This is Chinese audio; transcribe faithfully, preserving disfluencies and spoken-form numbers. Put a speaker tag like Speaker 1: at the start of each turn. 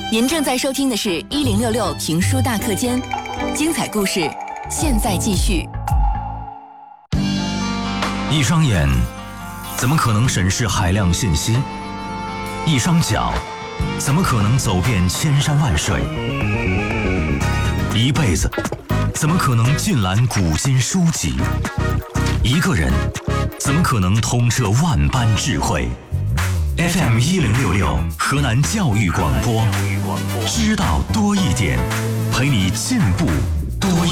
Speaker 1: 您正在收听的是一零六六评书大课间，精彩故事现在继续。
Speaker 2: 一双眼怎么可能审视海量信息？一双脚怎么可能走遍千山万水？一辈子怎么可能尽览古今书籍？一个人怎么可能通彻万般智慧？ F M 一零六六河南教育广播，知道多一点，陪你进步多一点。